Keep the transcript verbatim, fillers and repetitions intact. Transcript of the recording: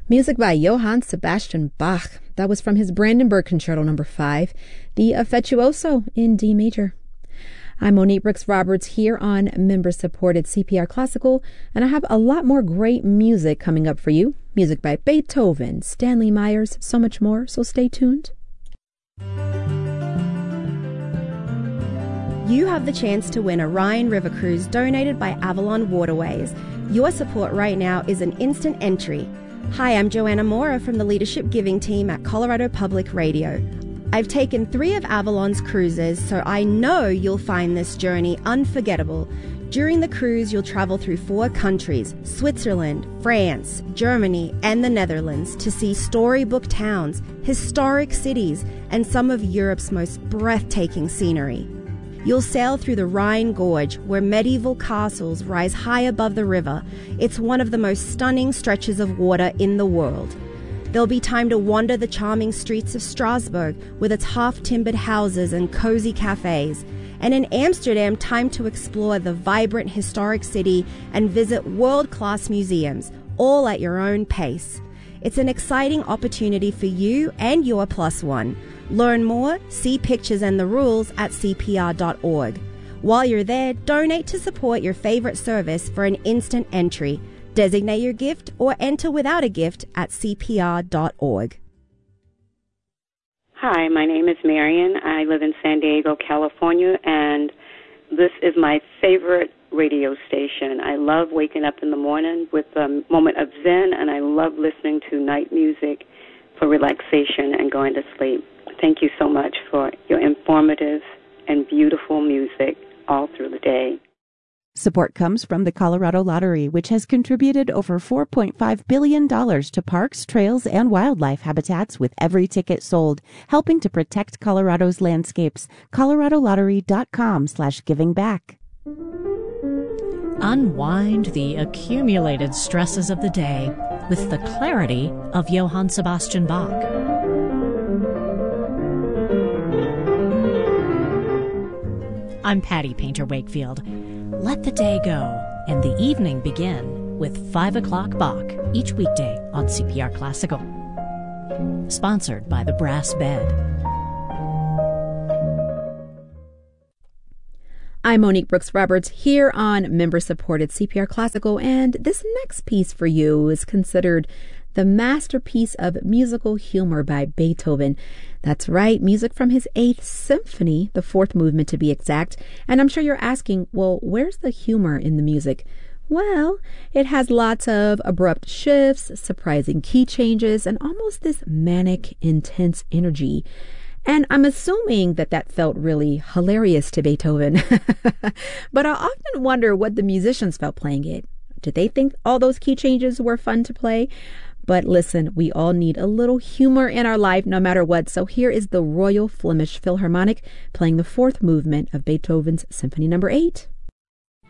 Music by Johann Sebastian Bach. That was from his Brandenburg Concerto number five, the Affettuoso in D major. I'm Monique Brooks Roberts here on member-supported C P R Classical, and I have a lot more great music coming up for you. Music by Beethoven, Stanley Myers, so much more, so stay tuned. You have the chance to win a Rhine River Cruise donated by Avalon Waterways. Your support right now is an instant entry. Hi, I'm Joanna Mora from the Leadership Giving team at Colorado Public Radio. I've taken three of Avalon's cruises, so I know you'll find this journey unforgettable. During the cruise, you'll travel through four countries, Switzerland, France, Germany, and the Netherlands, to see storybook towns, historic cities, and some of Europe's most breathtaking scenery. You'll sail through the Rhine Gorge, where medieval castles rise high above the river. It's one of the most stunning stretches of water in the world. There'll be time to wander the charming streets of Strasbourg with its half-timbered houses and cozy cafes. And in Amsterdam, time to explore the vibrant historic city and visit world-class museums, all at your own pace. It's an exciting opportunity for you and your plus one. Learn more, see pictures and the rules at C P R dot org. While you're there, donate to support your favorite service for an instant entry. Designate your gift or enter without a gift at C P R dot org. Hi, my name is Marion. I live in San Diego, California, and this is my favorite radio station. I love waking up in the morning with a moment of zen, and I love listening to night music for relaxation and going to sleep. Thank you so much for your informative and beautiful music all through the day. Support comes from the Colorado Lottery, which has contributed over four point five billion dollars to parks, trails, and wildlife habitats with every ticket sold, helping to protect Colorado's landscapes. colorado lottery dot com slash giving back. Unwind the accumulated stresses of the day with the clarity of Johann Sebastian Bach. I'm Patty Painter Wakefield. Let the day go and the evening begin with five o'clock Bach each weekday on C P R Classical. Sponsored by the Brass Bed. I'm Monique Brooks Roberts here on member-supported C P R Classical, and this next piece for you is considered the masterpiece of musical humor by Beethoven. That's right, music from his Eighth Symphony, the fourth movement to be exact. And I'm sure you're asking, well, where's the humor in the music? Well, it has lots of abrupt shifts, surprising key changes, and almost this manic, intense energy. And I'm assuming that that felt really hilarious to Beethoven. But I often wonder what the musicians felt playing it. Did they think all those key changes were fun to play? But listen, we all need a little humor in our life no matter what. So here is the Royal Flemish Philharmonic playing the fourth movement of Beethoven's Symphony number eight.